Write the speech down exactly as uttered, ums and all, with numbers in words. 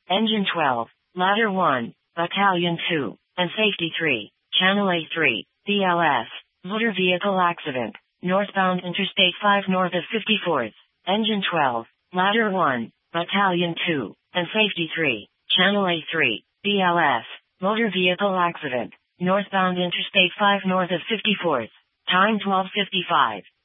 Engine twelve, Ladder one, Battalion two, and Safety three, Channel A three, B L S, Motor Vehicle Accident, northbound Interstate five north of fifty-fourth, Engine twelve, Ladder one, Battalion two, and Safety three, Channel A three, B L S, Motor Vehicle Accident, northbound Interstate five north of fifty-fourth, time twelve fifty-five.